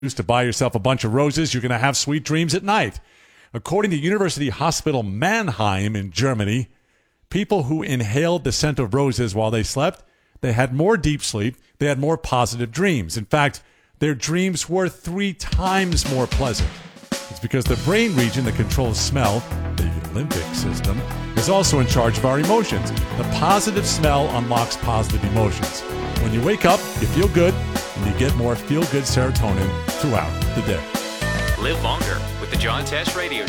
to buy yourself a bunch of roses, you're going to have sweet dreams at night. According to University Hospital Mannheim in Germany, people who inhaled the scent of roses while they slept, they had more deep sleep, they had more positive dreams. In fact, their dreams were 3 times more pleasant. It's because the brain region that controls smell, the limbic system, is also in charge of our emotions. The positive smell unlocks positive emotions. When you wake up, you feel good, and you get more feel-good serotonin throughout the day. Live longer with the John Tesh Radio Show.